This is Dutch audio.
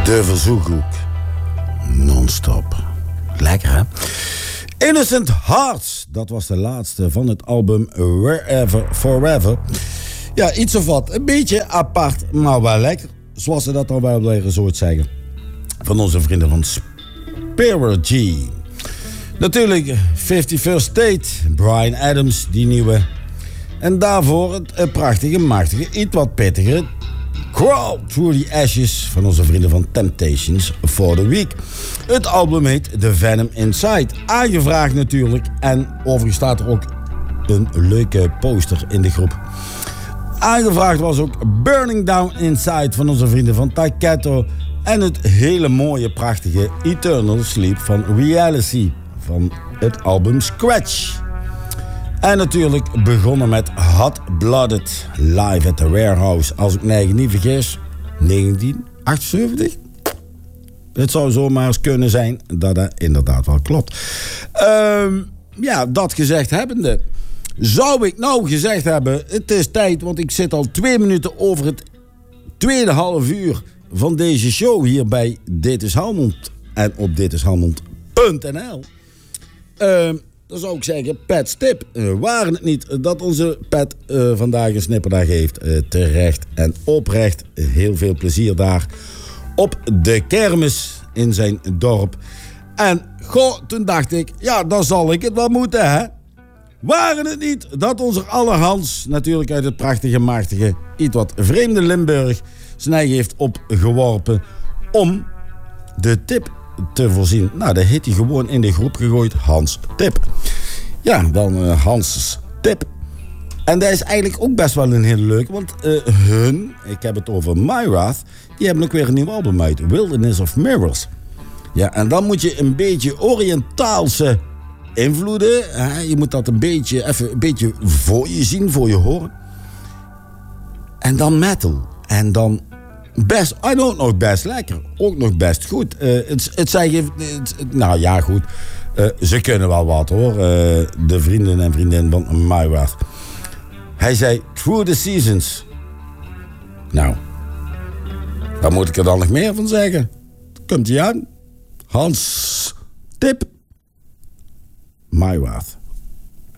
De verzoekhoek. Non-stop. Lekker, hè? Innocent Hearts. Dat was de laatste van het album Wherever Forever. Ja, iets of wat. Een beetje apart, maar wel lekker. Zoals ze dat dan wel willen zo zeggen. Van onze vrienden van Spirit G. Natuurlijk 51st State. Bryan Adams, die nieuwe. En daarvoor het prachtige, machtige, iets wat pittige Crawl Through the Ashes van onze vrienden van Temptations for the Week. Het album heet The Venom Inside. Aangevraagd natuurlijk. En overigens staat er ook een leuke poster in de groep. Aangevraagd was ook Burning Down Inside van onze vrienden van Takato. En het hele mooie, prachtige Eternal Sleep van Reality van het album Scratch. En natuurlijk begonnen met Hot Blooded live at the Warehouse. Als ik mij niet vergis, 1978. Het zou zomaar eens kunnen zijn dat dat inderdaad wel klopt. Ja, dat gezegd hebbende. Zou ik nou gezegd hebben, het is tijd, want ik zit al 2 minuten over het tweede half uur van deze show hier bij Dit is Helmond en op ditishelmond.nl. Dan zou ik zeggen, Pat's tip. Waren het niet dat onze Pat vandaag een snipperdag heeft. Terecht en oprecht. Heel veel plezier daar op de kermis in zijn dorp. En toen dacht ik, ja, dan zal ik het wel moeten, hè. Waren het niet dat onze allerhans, natuurlijk uit het prachtige, machtige, iets wat vreemde Limburg, zijn eigen heeft opgeworpen om de tip te voorzien. Nou, dat heeft hij gewoon in de groep gegooid. Hans tip. Ja, dan Hans tip. En dat is eigenlijk ook best wel een hele leuke. Want ik heb het over Myrath, die hebben ook weer een nieuw album uit. Wilderness of Mirrors. Ja, en dan moet je een beetje Oriëntaalse invloeden. Je moet dat een beetje voor je zien, voor je horen. En dan metal. En dan best, ook nog best lekker. Ook nog best goed. Nou ja, goed. Ze kunnen wel wat, hoor. De vrienden en vriendinnen van Myrath. Hij zei, Through the Seasons. Nou, waar moet ik er dan nog meer van zeggen? Komt hij aan? Hans tip. Myrath.